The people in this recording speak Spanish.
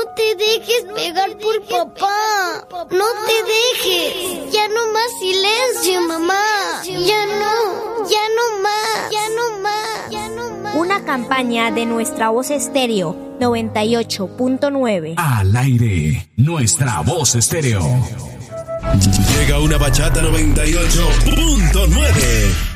te dejes pegar por papá. No te dejes. Ya no más silencio, mamá. Ya no más. Ya no más. Ya no más. Una campaña de Nuestra Voz Estéreo 98.9. Al aire, Nuestra Voz Estéreo. Llega una bachata 98.9.